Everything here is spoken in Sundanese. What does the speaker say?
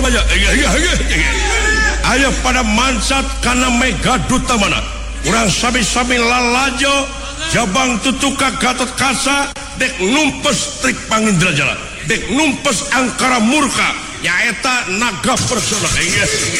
ayo pada mansat karena mega duta mana urang sami-sami lalajo jabang tutuka Gatot Kaca dek numpes trik Pangindrajala dek numpes angkara murka nyaeta naga persona